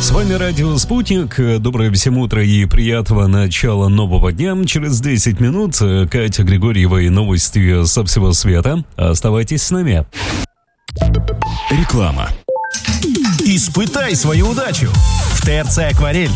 С вами радио «Спутник». Доброе всем утро и приятного начала нового дня. Через 10 минут Катя Григорьева и новости со всего света. Оставайтесь с нами. Реклама. Испытай свою удачу. В ТРЦ «Акварель»